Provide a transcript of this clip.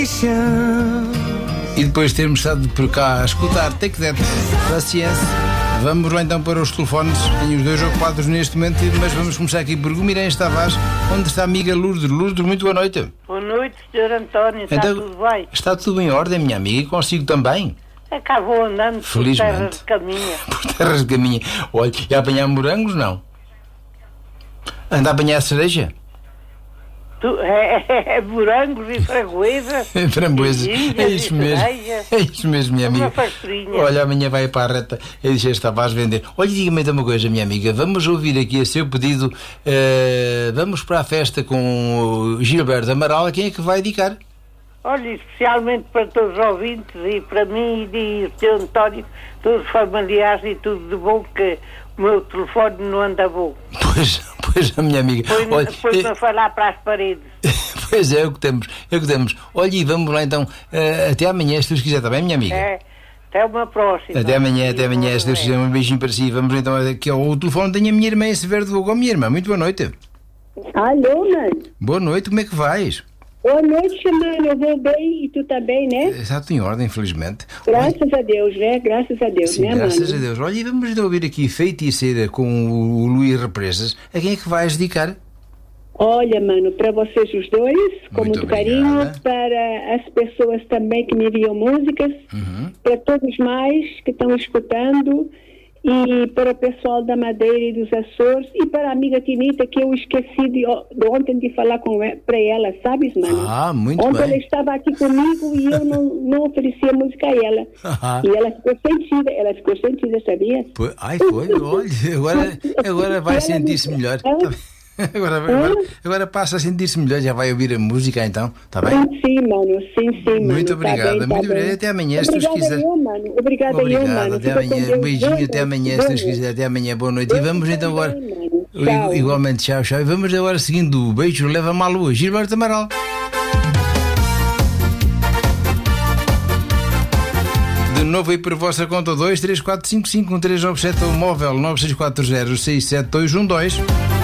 E depois de termos estado por cá a escutar Take That, paciência. Vamos lá então para os telefones. Tenho os dois ocupados neste momento, mas vamos começar aqui por Guimarães Tavares, onde está a amiga Lourdes. Lourdes, muito boa noite. Boa noite, Sr. António. Está então, tudo bem? Está tudo em ordem, minha amiga, e consigo também. Cá vou andando por terras de caminha. Por terras de caminha. Olha, e a apanhar morangos, não? Anda a apanhar cereja? Morangos e framboesa. Framboesa. É isso mesmo. É isso mesmo, minha amiga. Uma pastorinha. Olha, amanhã vai para a reta. Eu disse, esta vais vender. Olha, diga-me então uma coisa, minha amiga. Vamos ouvir aqui a seu pedido. Vamos para a festa com o Gilberto Amaral. Quem é que vai dedicar? Olha, especialmente para todos os ouvintes e para mim e o Sr. António, todos os familiares e tudo de bom, que o meu telefone não anda bom. Pois, a minha amiga. Põe-me a falar para as paredes. Pois é o que temos. Olha, e vamos lá então, até amanhã, se Deus quiser, está bem, minha amiga? Até uma próxima. Até amanhã, se Deus quiser, um beijinho para si. Vamos então aqui ao telefone, tenho a minha irmã em Severo do Hugo. Minha irmã, muito boa noite. Alô, mano. Boa noite, como é que vais? Boa noite, mano. Eu vou bem e tu tá bem, né? Está tudo em ordem, infelizmente. Graças a Deus, né? Graças a Deus, sim, né, graças mano? a Deus. Olha, e vamos então ouvir aqui Feiticeira com o Luís Represas. A quem é que vais dedicar? Olha, mano, para vocês os dois, com muito carinho, para as pessoas também que me enviam músicas, para todos mais que estão escutando, e para o pessoal da Madeira e dos Açores, e para a amiga Tinita, que eu esqueci de ontem de falar para ela, sabes, mano? Muito ontem bem. Ela estava aqui comigo e eu não oferecia música a ela. E ela ficou sentida, sabia? Foi. Olha, agora vai sentir-se melhor. Agora passa a sentir-se melhor, já vai ouvir a música então, está bem? Sim, mano. Muito obrigada, muito obrigada. Até amanhã, se Deus quiser. Obrigado, mano. Até amanhã, um beijinho, até amanhã, se Deus quiser. Até amanhã, boa noite. E vamos então agora, igualmente, tchau. E vamos agora seguindo o beijo, leva-me à lua, Gilberto Amaral. De novo aí por vossa conta, 234551397 ou móvel 96406712.